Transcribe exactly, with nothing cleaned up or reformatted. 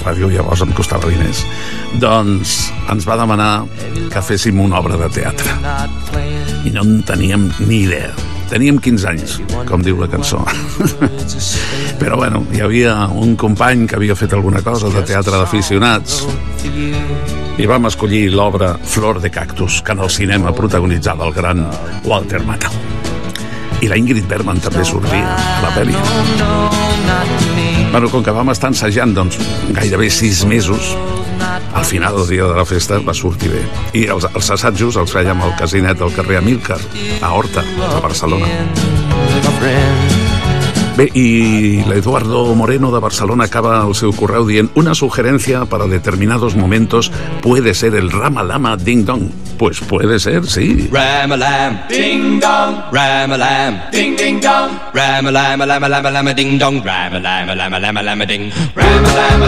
ràdio llavors em costava diners. Doncs ens va demanar que féssim una obra de teatre. I no en teníem ni idea. Teníem quinze anys, com diu la cançó. Però bueno, hi havia un company que havia fet alguna cosa de teatre d'aficionats i vam escollir l'obra Flor de Cactus, que en el cinema protagonitzava el gran Walter Matthau. I la Ingrid Bergman també sortia a la pel·li. Bueno, com que vam estar ensajant doncs, gairebé sis mesos, al final del dia de la festa va sortir bé. I els, els assajos els fèiem al casinet del carrer Amílcar, a Horta, a Barcelona. Bé, y Eduardo Moreno de Barcelona acaba el seu correu dient: una sugerencia para determinados momentos puede ser el Ramalama Ding Dong. Pues puede ser, sí. Ramalam, ding dong, Ramalam, ding ding dong, Ramalam, lama lama lama ding dong, Ramalam, lama lama lama ding, Ramalam,